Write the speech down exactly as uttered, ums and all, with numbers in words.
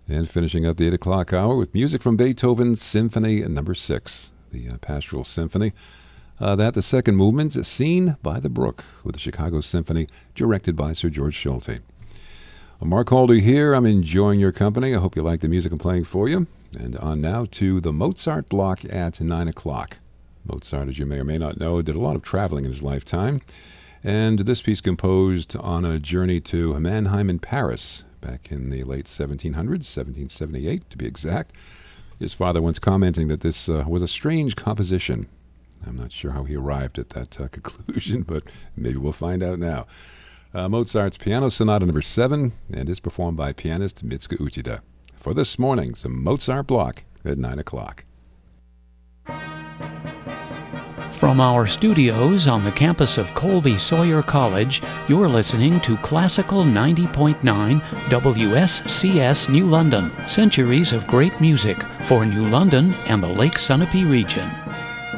And finishing up the eight o'clock hour with music from Beethoven's Symphony Number Six, the uh, Pastoral Symphony. Uh, that the second movement, Seen by the Brook, with the Chicago Symphony, directed by Sir George Solti. I'm Mark Halder here. I'm enjoying your company. I hope you like the music I'm playing for you. And on now to the Mozart block at nine o'clock. Mozart, as you may or may not know, did a lot of traveling in his lifetime. And this piece composed on a journey to Mannheim in Paris back in the late seventeen hundreds, seventeen seventy-eight to be exact. His father once commenting that this uh, was a strange composition. I'm not sure how he arrived at that uh, conclusion, but maybe we'll find out now. Uh, Mozart's Piano Sonata Number seven, and is performed by pianist Mitsuko Uchida. For this morning's Mozart block at nine o'clock. From our studios on the campus of Colby Sawyer College, you're listening to Classical ninety point nine W S C S New London, centuries of great music for New London and the Lake Sunapee region.